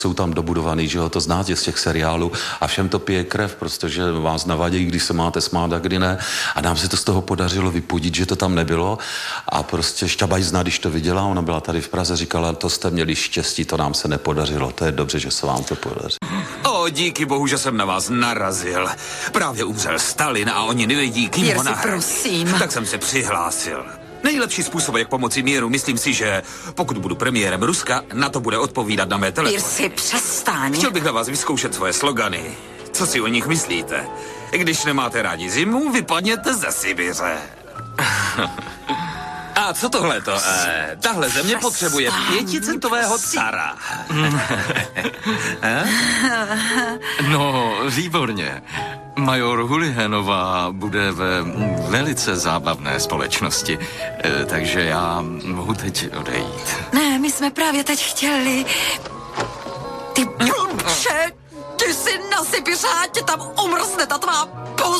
jsou tam dobudovaný, že ho to znáte z těch seriálů a všem to pije krev, protože vás navadějí, když se máte smát a kdy ne. A nám se to z toho podařilo vypudit, že to tam nebylo a prostě Šťabajzna, když to viděla, ona byla tady v Praze, říkala, to jste měli štěstí, to nám se nepodařilo, to je dobře, že se vám to podaří. Díky bohu, že jsem na vás narazil. Právě umřel Stalin a oni nevědí, kým ho Jirsi, nahradí. prosím. Tak jsem se přihlásil. Nejlepší způsob, jak pomoci míru, myslím si, že pokud budu premiérem Ruska, na to bude odpovídat na mé telefony. Jirsi, přestaň. Chtěl bych na vás vyzkoušet svoje slogany. Co si o nich myslíte? Když nemáte rádi zimu, vypadněte ze Sibiře. A co tohleto? Tahle země potřebuje 5centového cara. No, výborně. Major Hulihanová bude ve velice zábavné společnosti, takže já mohu teď odejít. Ne, my jsme právě teď chtěli... Ty blbče, ty si na Sibiře, ať tam umrzne ta tvá